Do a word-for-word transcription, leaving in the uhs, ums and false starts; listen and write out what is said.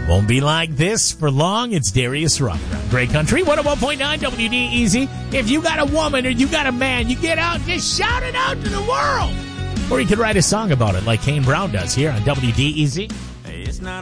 Won't be like this for long. It's Darius Rucker on Great Country, one oh one point nine W D E Z. If you got a woman or you got a man, you get out and just shout it out to the world. Or you could write a song about it like Kane Brown does here on W D E Z.